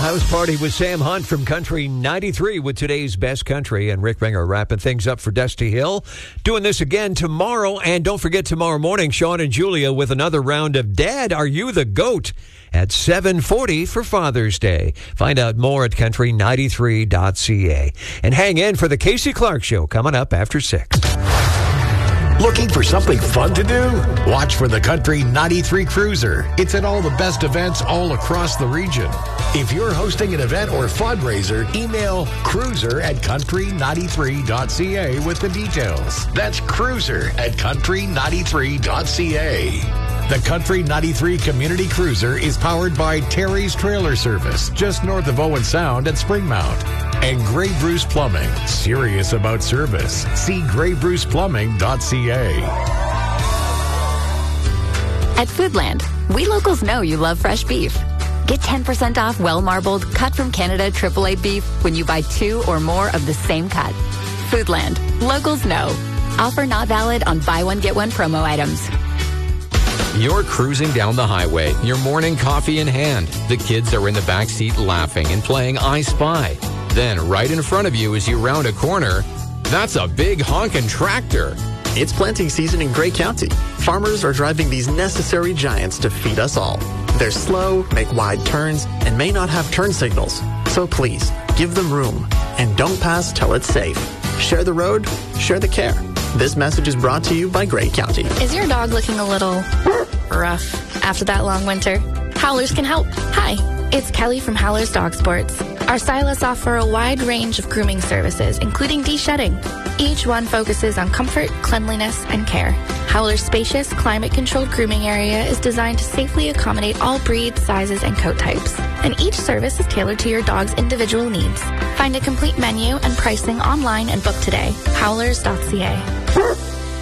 House Party with Sam Hunt from Country 93 with today's best country. And Rick Ringer wrapping things up for Dusty Hill. Doing this again tomorrow. And don't forget tomorrow morning, Sean and Julia with another round of Dad, Are You the Goat? At 7:40 for Father's Day. Find out more at country93.ca. And hang in for the Casey Clark Show coming up after 6. Looking for something fun to do? Watch for the Country 93 Cruiser. It's at all the best events all across the region. If you're hosting an event or fundraiser, email cruiser@country93.ca with the details. That's cruiser@country93.ca. The Country 93 Community Cruiser is powered by Terry's Trailer Service, just north of Owen Sound at Springmount. And Grey Bruce Plumbing, serious about service. See greybruceplumbing.ca. At Foodland, we locals know you love fresh beef. Get 10% off well-marbled, cut from Canada AAA beef when you buy 2 or more of the same cut. Foodland, locals know. Offer not valid on buy one, get one promo items. You're cruising down the highway, your morning coffee in hand. The kids are in the back seat laughing and playing I Spy. Then right in front of you as you round a corner, that's a big honking tractor. It's planting season in Grey County. Farmers are driving these necessary giants to feed us all. They're slow, make wide turns, and may not have turn signals. So please, give them room and don't pass till it's safe. Share the road, share the care. This message is brought to you by Grey County. Is your dog looking a little rough after that long winter? Howlers can help. Hi, it's Kelly from Howlers Dog Sports. Our stylists offer a wide range of grooming services, including de-shedding. Each one focuses on comfort, cleanliness, and care. Howler's spacious, climate-controlled grooming area is designed to safely accommodate all breeds, sizes, and coat types. And each service is tailored to your dog's individual needs. Find a complete menu and pricing online and book today. Howlers.ca.